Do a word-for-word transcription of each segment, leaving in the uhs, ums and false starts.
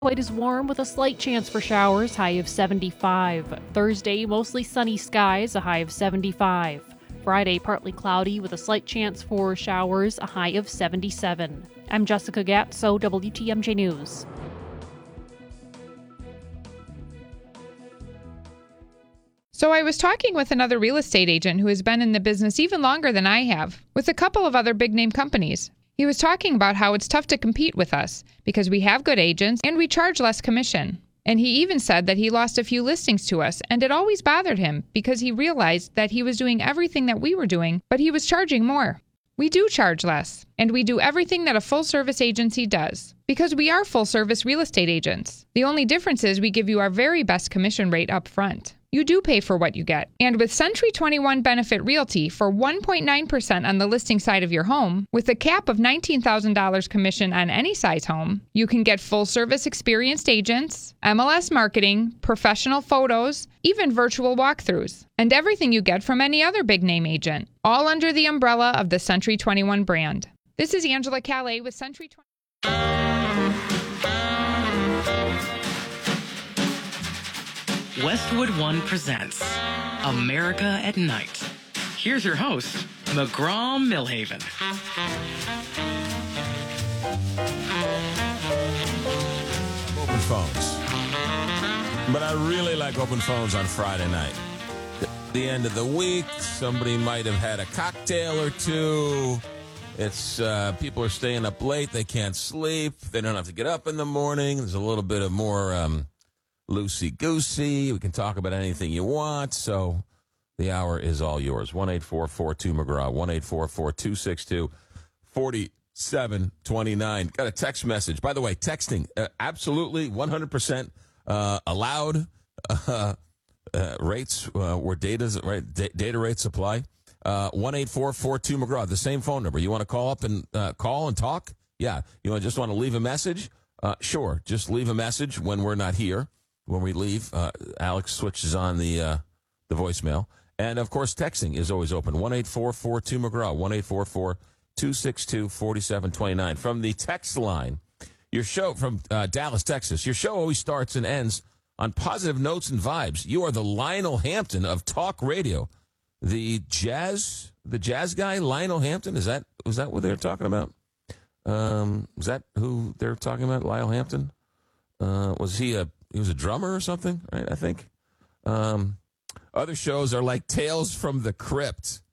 It is warm with a slight chance for showers, high of seventy-five. Thursday, mostly sunny skies, a high of seventy-five. Friday, partly cloudy with a slight chance for showers, a high of seventy-seven. I'm Jessica Gatso, W T M J News. So I was talking with another real estate agent who has been in the business even longer than I have, with a couple of other big-name companies. He was talking about how it's tough to compete with us because we have good agents and we charge less commission. And he even said that he lost a few listings to us, and it always bothered him because he realized that he was doing everything that we were doing, but he was charging more. We do charge less, and we do everything that a full-service agency does because we are full-service real estate agents. The only difference is we give you our very best commission rate up front. You do pay for what you get. And with Century twenty-one Benefit Realty, for one point nine percent on the listing side of your home, with a cap of nineteen thousand dollars commission on any size home, you can get full-service experienced agents, M L S marketing, professional photos, even virtual walkthroughs, and everything you get from any other big-name agent, all under the umbrella of the Century twenty-one brand. This is Angela Calais with Century twenty-one. Westwood One presents America at Night. Here's your host, McGraw Millhaven. Open phones. But I really like open phones on Friday night. At the end of the week, somebody might have had a cocktail or two. It's uh, people are staying up late. They can't sleep. They don't have to get up in the morning. There's a little bit of more um, loosey-goosey. We can talk about anything you want. So the hour is all yours. one eight four four two McGraw. one eight four four two six two four seven two nine. Got a text message. By the way, texting, uh, absolutely one hundred percent uh, allowed. Uh, uh, rates uh, where data's, right, d- data rates apply. Uh, one eight four four two McGraw, the same phone number. You want to call up and uh, call and talk? Yeah. You want just want to leave a message? Uh, sure. Just leave a message when we're not here. When we leave, uh, Alex switches on the uh, the voicemail. And, of course, texting is always open. one eight four four two McGraw, one eight four four two six two four seven two nine. From the text line, your show from uh, Dallas, Texas, your show always starts and ends on positive notes and vibes. You are the Lionel Hampton of talk radio. The jazz, the jazz guy, Lionel Hampton, is that, was that what they were talking about? Um, is that who they're talking about, Lionel Hampton? Uh, was he a, he was a drummer or something, right, I think? Um, other shows are like Tales from the Crypt.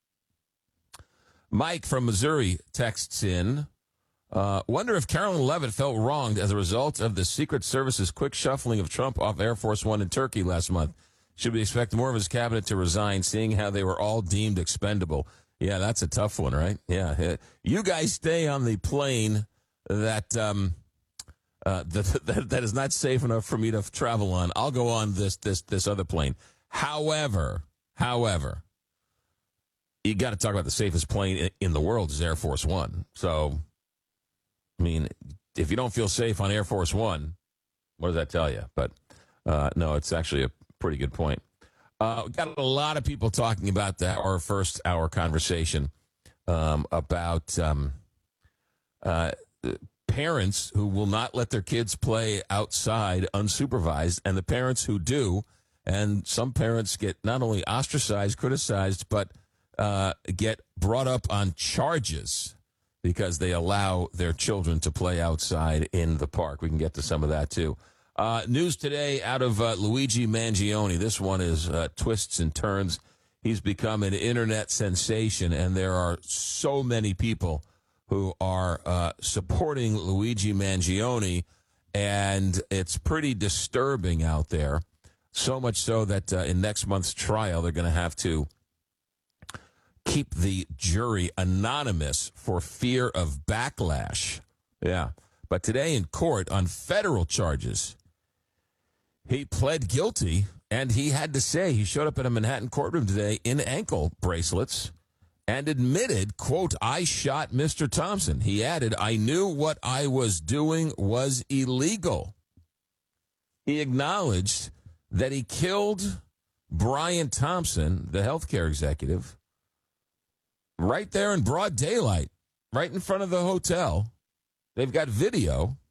Mike from Missouri texts in, uh, wonder if Carolyn Levitt felt wronged as a result of the Secret Service's quick shuffling of Trump off Air Force One in Turkey last month. Should we expect more of his cabinet to resign, seeing how they were all deemed expendable? Yeah, that's a tough one, right? Yeah. You guys stay on the plane that um, uh, that, that that is not safe enough for me to travel on. I'll go on this this this other plane. However, however, you got to talk about the safest plane in the world is Air Force One. So, I mean, if you don't feel safe on Air Force One, what does that tell you? But uh, no, it's actually a pretty good point. Uh, we got a lot of people talking about that, our first hour conversation um, about um, uh, parents who will not let their kids play outside unsupervised, and the parents who do. And some parents get not only ostracized, criticized, but uh, get brought up on charges because they allow their children to play outside in the park. We can get to some of that, too. Uh, news today out of uh, Luigi Mangione. This one is uh, twists and turns. He's become an internet sensation, and there are so many people who are uh, supporting Luigi Mangione, and it's pretty disturbing out there. So much so that uh, in next month's trial, they're going to have to keep the jury anonymous for fear of backlash. Yeah. But today in court on federal charges, he pled guilty, and he had to say he showed up at a Manhattan courtroom today in ankle bracelets and admitted, quote, I shot Mister Thompson. He added, I knew what I was doing was illegal. He acknowledged that he killed Brian Thompson, the healthcare executive, right there in broad daylight, right in front of the hotel. They've got video.